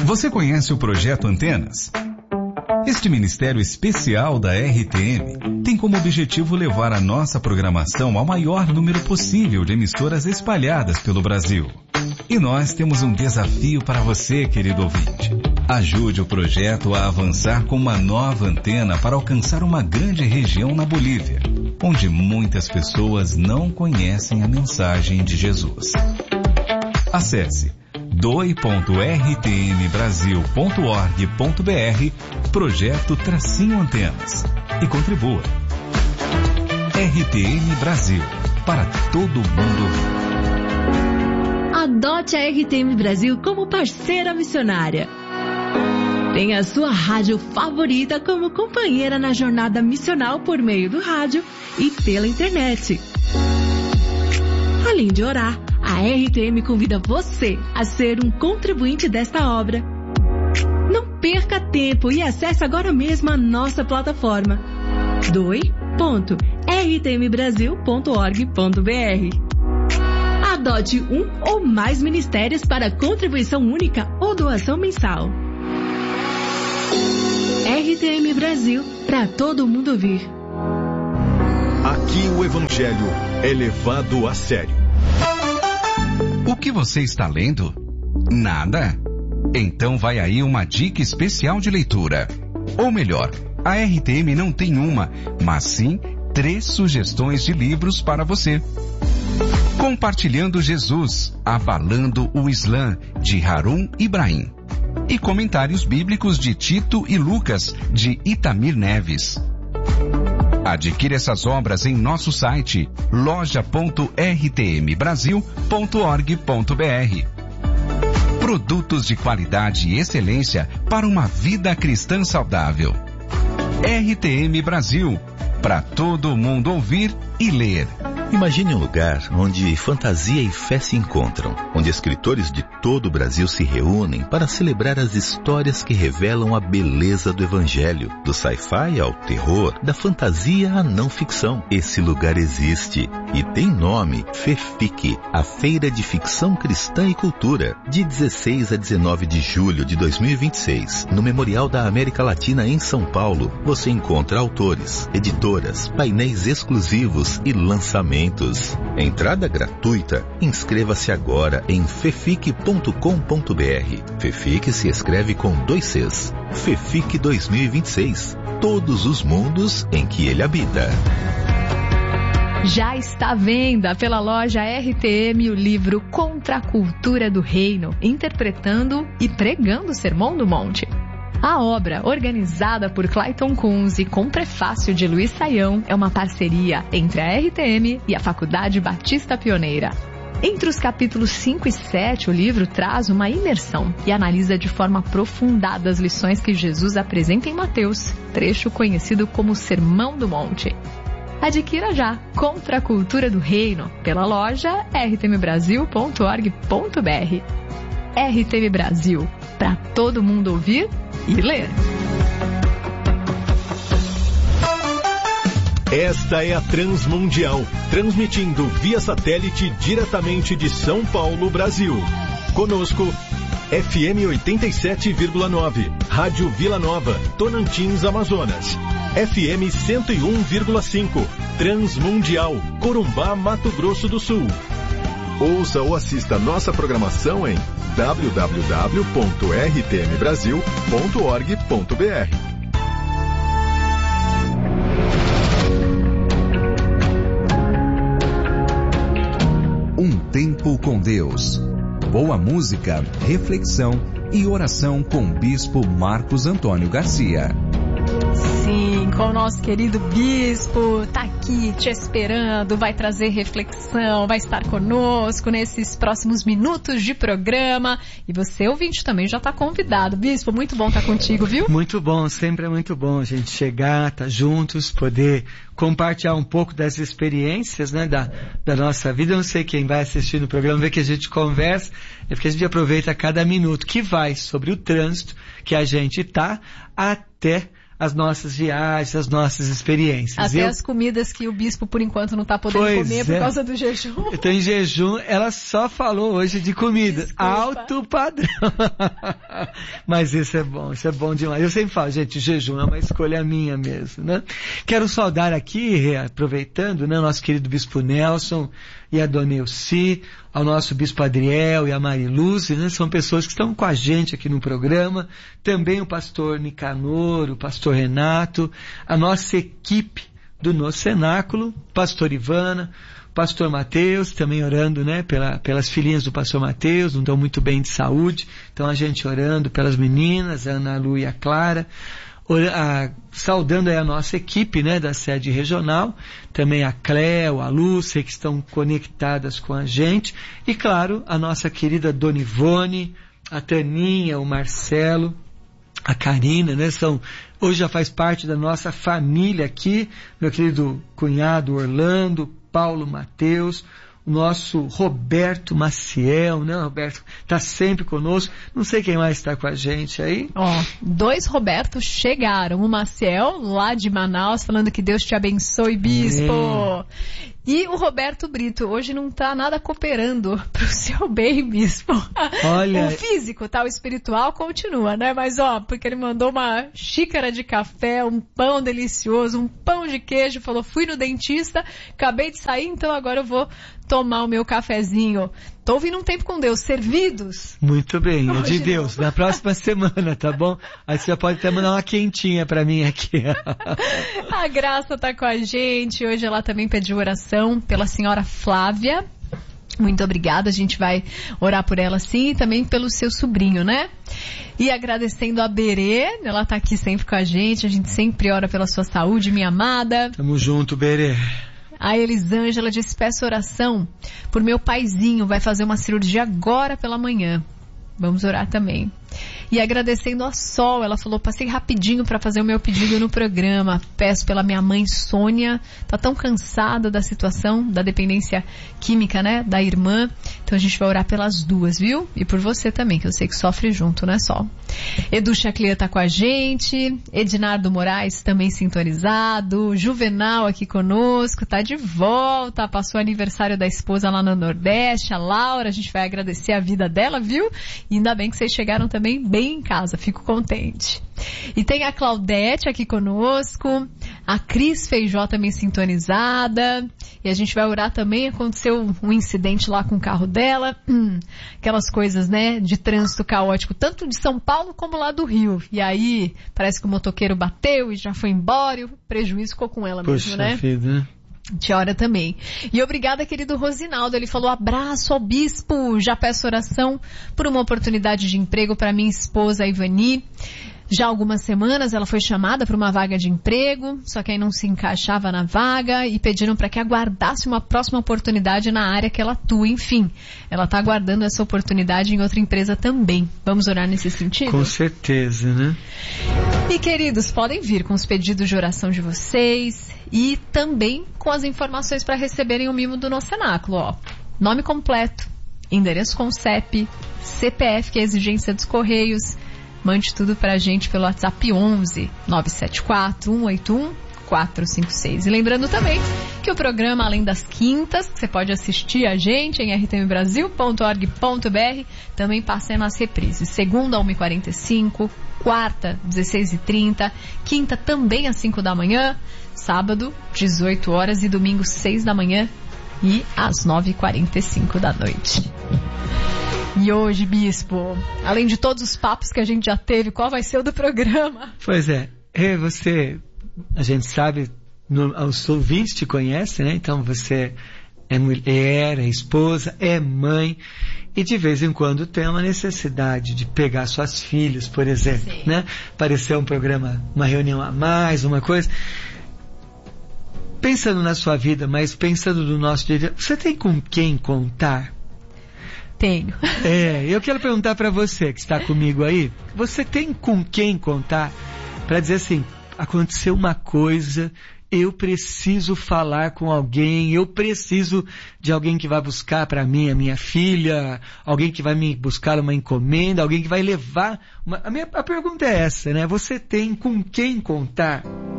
Você conhece o Projeto Antenas? Este ministério especial da RTM tem como objetivo levar a nossa programação ao maior número possível de emissoras espalhadas pelo Brasil. E nós temos um desafio para você, querido ouvinte. Ajude o projeto a avançar com uma nova antena para alcançar uma grande região na Bolívia, onde muitas pessoas não conhecem a mensagem de Jesus. Acesse doi.rtmbrasil.org.br Projeto-Antenas e contribua. RTM Brasil, para todo mundo ouvir. Adote a RTM Brasil como parceira missionária. Tenha a sua rádio favorita como companheira na jornada missional por meio do rádio e pela internet. Além de orar, a RTM convida você a ser um contribuinte desta obra. Não perca tempo e acesse agora mesmo a nossa plataforma doi.rtmbrasil.org.br. Adote um ou mais ministérios para contribuição única ou doação mensal. RTM Brasil, para todo mundo ouvir. Aqui o Evangelho é levado a sério. O que você está lendo? Nada? Então vai aí uma dica especial de leitura. Ou melhor, a RTM não tem uma, mas sim 3 sugestões de livros para você. Compartilhando Jesus, Abalando o Islã, de Harun Ibrahim. E Comentários Bíblicos de Tito e Lucas, de Itamir Neves. Adquira essas obras em nosso site loja.rtmbrasil.org.br. Produtos de qualidade e excelência para uma vida cristã saudável. RTM Brasil, para todo mundo ouvir e ler. Imagine um lugar onde fantasia e fé se encontram, onde escritores de todo o Brasil se reúnem para celebrar as histórias que revelam a beleza do Evangelho, do sci-fi ao terror, da fantasia à não ficção. Esse lugar existe e tem nome: FEFIC, a Feira de Ficção Cristã e Cultura, de 16 a 19 de julho de 2026, no Memorial da América Latina em São Paulo. Você encontra autores, editoras, painéis exclusivos e lançamentos. Entrada gratuita. Inscreva-se agora em fefic.com.br. FEFIC se escreve com 2 Cs. FEFIC 2026. Todos os mundos em que ele habita. Já está à venda pela loja RTM o livro Contra a Cultura do Reino, interpretando e pregando o Sermão do Monte. A obra, organizada por Clayton Kunz e com prefácio de Luiz Saião, é uma parceria entre a RTM e a Faculdade Batista Pioneira. Entre os capítulos 5 e 7, o livro traz uma imersão e analisa de forma aprofundada as lições que Jesus apresenta em Mateus, trecho conhecido como Sermão do Monte. Adquira já Contra a Cultura do Reino pela loja rtmbrasil.org.br. RTM Brasil, para todo mundo ouvir e ler. Esta é a Transmundial, transmitindo via satélite diretamente de São Paulo, Brasil. Conosco, FM 87,9, Rádio Vila Nova, Tonantins, Amazonas. FM 101,5, Transmundial, Corumbá, Mato Grosso do Sul. Ouça ou assista nossa programação em www.rtmbrasil.org.br. Um tempo com Deus. Boa música, reflexão e oração com o Bispo Marcos Antônio Garcia. Sim, com o nosso querido bispo, tá aqui te esperando, vai trazer reflexão, vai estar conosco nesses próximos minutos de programa. E você, ouvinte, também já tá convidado. Bispo, muito bom estar contigo, viu? Muito bom, sempre é muito bom a gente chegar, tá juntos, poder compartilhar um pouco das experiências, né, da nossa vida. Eu não sei quem vai assistir no programa, ver que a gente conversa, é porque a gente aproveita cada minuto que vai sobre o trânsito que a gente tá até as nossas viagens, as nossas experiências. Até as comidas que o bispo, por enquanto, não está podendo comer por causa do jejum. Eu estou em jejum, ela só falou hoje de comida. Desculpa. Alto padrão. Mas isso é bom demais. Eu sempre falo, gente, jejum é uma escolha minha mesmo, né? Quero saudar aqui, aproveitando, né, nosso querido bispo Nelson e a dona Elci, ao nosso bispo Adriel e a Mariluz, né? São pessoas que estão com a gente aqui no programa, também o pastor Nicanor, o pastor Renato, a nossa equipe do nosso cenáculo, pastor Ivana, pastor Mateus, também orando, né, pelas filhinhas do pastor Mateus, não estão muito bem de saúde, então a gente orando pelas meninas, a Ana Lu e a Clara, saudando aí a nossa equipe, né, da sede regional, também a Cléo, a Lúcia, que estão conectadas com a gente, e claro, a nossa querida Dona Ivone, a Taninha, o Marcelo, a Karina, né, hoje já faz parte da nossa família aqui, meu querido cunhado Orlando, Paulo Mateus, o nosso Roberto Maciel, né? O Roberto está sempre conosco. Não sei quem mais está com a gente aí. Dois Robertos chegaram. O Maciel, lá de Manaus, falando que Deus te abençoe, bispo. E o Roberto Brito, hoje não está nada cooperando para o seu bem, bispo. Olha... O físico, tá? O espiritual continua, né? Mas, porque ele mandou uma xícara de café, um pão delicioso, um pão de queijo, falou, fui no dentista, acabei de sair, então agora eu vou tomar o meu cafezinho. Tô ouvindo Um Tempo com Deus, servidos. Muito bem, é de Deus. Na próxima semana, tá bom? Aí você já pode até mandar uma quentinha pra mim aqui. A Graça tá com a gente. Hoje ela também pediu oração pela senhora Flávia. Muito obrigada, a gente vai orar por ela sim, e também pelo seu sobrinho, né? E agradecendo a Berê, ela tá aqui sempre com a gente sempre ora pela sua saúde, minha amada. Tamo junto, Berê. A Elisângela disse, peço oração por meu paizinho, vai fazer uma cirurgia agora pela manhã. Vamos orar também. E agradecendo a Sol, ela falou, passei rapidinho para fazer o meu pedido no programa. Peço pela minha mãe Sônia, tá tão cansada da situação, da dependência química, né, da irmã. Então a gente vai orar pelas duas, viu? E por você também, que eu sei que sofre junto, né, Sol? Edu Chaclia tá com a gente, Ednardo Moraes também sintonizado, Juvenal aqui conosco, tá de volta, passou o aniversário da esposa lá no Nordeste, a Laura, a gente vai agradecer a vida dela, viu? E ainda bem que vocês chegaram também bem em casa, fico contente. E tem a Claudete aqui conosco, a Cris Feijó também sintonizada, e a gente vai orar também, aconteceu um incidente lá com o carro dela, aquelas coisas, né, de trânsito caótico, tanto de São Paulo como lá do Rio, e aí parece que o motoqueiro bateu e já foi embora, e o prejuízo ficou com ela mesmo, né? Vida. Te ora também. E obrigada, querido Rosinaldo. Ele falou, abraço ao bispo. Já peço oração por uma oportunidade de emprego para minha esposa Ivani. Já há algumas semanas ela foi chamada para uma vaga de emprego, só que aí não se encaixava na vaga e pediram para que aguardasse uma próxima oportunidade na área que ela atua. Enfim, ela está aguardando essa oportunidade em outra empresa também. Vamos orar nesse sentido? Com certeza, né? E queridos, podem vir com os pedidos de oração de vocês e também com as informações para receberem o mimo do nosso cenáculo. Nome completo, endereço com CEP, CPF, que é a exigência dos Correios. Mande tudo pra gente pelo WhatsApp 11 974 181 456. E lembrando também que o programa, além das quintas, que você pode assistir a gente em rtmbrasil.org.br, também passa nas reprises. Segunda, 1h45, quarta, 16h30, quinta também às 5 da manhã, sábado, 18 horas e domingo, 6 da manhã e às 9h45 da noite. E hoje, bispo, além de todos os papos que a gente já teve, qual vai ser o do programa? Pois é, você, a gente sabe, os ouvintes te conhecem, né? Então você é mulher, é esposa, é mãe, e de vez em quando tem uma necessidade de pegar suas filhas, por exemplo, sim, né? Aparecer um programa, uma reunião a mais, uma coisa. Pensando na sua vida, mas pensando no nosso dia, você tem com quem contar? Tenho. Eu quero perguntar para você que está comigo aí, você tem com quem contar para dizer assim, aconteceu uma coisa eu preciso falar com alguém, eu preciso de alguém que vai buscar para mim a minha filha, alguém que vai me buscar uma encomenda, alguém que vai levar... A pergunta é essa, né? Você tem com quem contar?